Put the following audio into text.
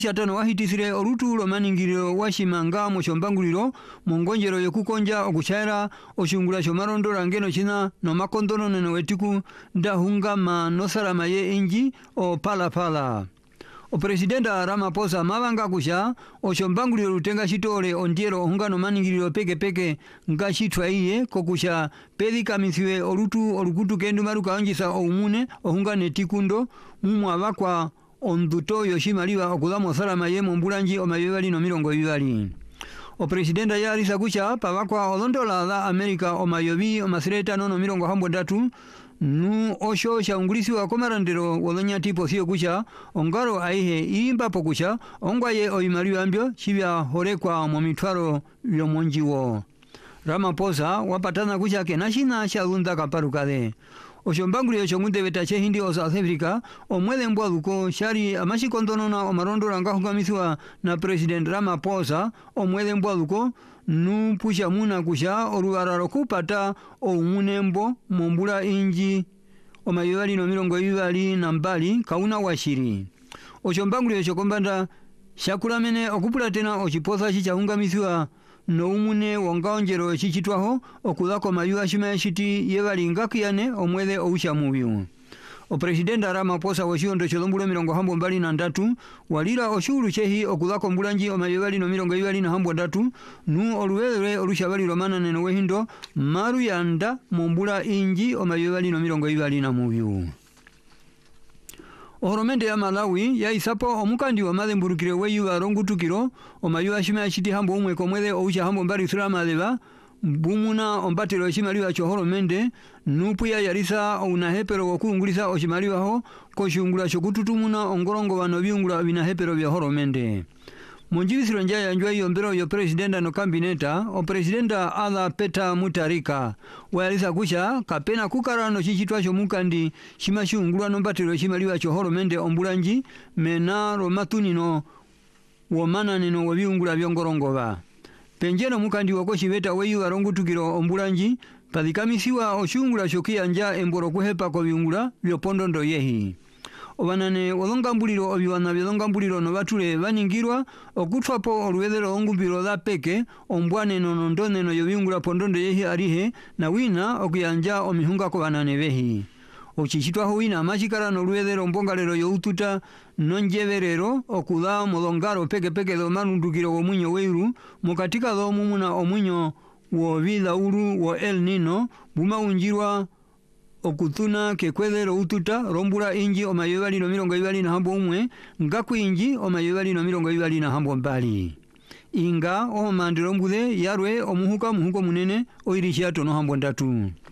Chatano wahitisire orutulo maningiriro washimanga mochombanguliro mongonjero yokukonja okuchaira oshungula shomarondo rangeno china no makondono neno wetiku ndahunga manosarama ye inji o pala. O presidenta Ramaphosa mabanga kusha ochombanguliro rutenga chitole ondiero hungano maningiriro peke ngashitwa iye kokusha pedika misiwe orutu orukutu kendu maruka onjisa oumune ohungane tikundo mumwabakwa onduto yoshimaliwa okudamo salama ye mombulanji omayebali no mirongo ibali. O presidenta ya alisa kusha pabakwa olondola la Amerika omayobi omasireta no mirongo hambo ndatu nu osho shaungulisi wa komarandero wolonya tipo sio kusha ongaro aihe imba pokusha ongwaye oimaliwa ambyo chibya horekwa momitwaro yomonjiwo. Ramaphosa wapatana kusha kenashina shalunda kaparukade. Oshombangulio chongunde betache hindi o South Africa omwele mbwaluko shari amashikondono omarondo rangahungamisiwa na President Ramaphosa omwele mbwaluko nu pusha muna kusha oruararo kupata oumunembo mombula inji omayebali no mirongo ibali na mbali kauna washiri. Oshombangulio chokombanda shakulamene okupula tena ochiposa chichahungamisiwa no umune wongaonjero chichitwaho okudako mayuwa shima shiti yebali ngakiyane omwele ousha mubiu. O presidenta Ramaphosa washiondo cholombulo mirongo hambo mbali na ndatu walira oshuru chehi okudako mbulanji omayebali no mirongo ibali na hambo ndatu nu oluwele olushabali romana neno wehindo maru yanda mombula inji omayebali no mirongo ibali na mubiu. Ohoromende ya Malawi ya isapo omukandi wa mademburukire weyu arongutukiro omayuwa shima shiti hambo umwe komwele ousha hambo mbali surama leva bumuna ombatero shimaliwa chohoromende nupu ya yarisa unahepero wakungulisa oshimaliwa ho koshungula shokututumuna ongorongo wano biungula binahepero vya horomende. Monjivisiro njaya njwa yombero yo presidenta no kambineta o presidenta Ala Peter Mutharika wayalisa kusha kapena kukarano chichitwa chomukandi shimashungulwa nombatero shimaliwa chohoromende ombulanji mena romatunino womana nino wabiungula byongorongova. Penjeno mukandi wako shibeta weyu arongutukiro ombulanji padikamisiwa oshungula shokia nja emboro kuhepa kwa biungula byopondondo yehi. Obanane olongambuliro obiwana byolongambuliro no batule baningirwa okutwapo olwedero ongumbiro la peke ombwane nonondone no yobiungula pondondo yehi arihe na wina okuyanja omihunga ko banane behi. Ochichitwa huina machikara no lwedero mbongalero yoututa nonjeverero okuda molongaro peke do manundukiro omunyo weiru mukatika do mumuna omunyo wo vida uru wo El Nino bumaunjirwa okutuna kekwedero ututa rombula inji omayebali no mirongo ibali na hambo umwe ngaku inji omayebali no mirongo ibali na hambo mbali. Inga o mandiro mbude yarwe omuhuko munene oirishiato no hambo ndatu.